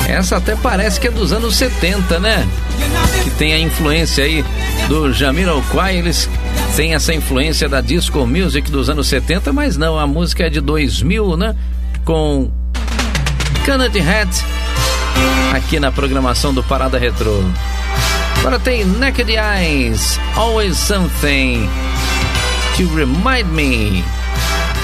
Essa até parece que é dos anos 70, né? Que tem a influência aí do Jamiroquai. Eles têm essa influência da disco music dos anos 70, mas não, a música é de 2000, né? Com Kennedy Hat aqui na programação do Parada Retrô. Agora tem Naked Eyes, Always Something to Remind Me.